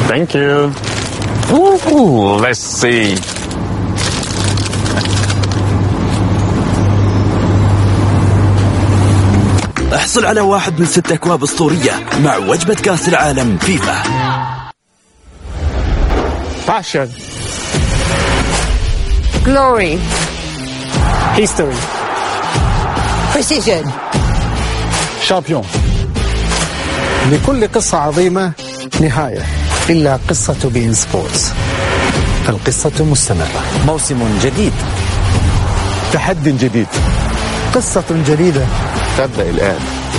Thank you. Ooh, let's see. احصل على 1 من 6 أكواب أسطورية مع وجبة كأس العالم فيفا. Passion. Glory. History. Precision. Champion. لكل قصة عظيمة نهاية، إلا قصة بين سبورتس. القصة مستمرة. موسم جديد، تحدي جديد، قصة جديدة تبدأ الآن.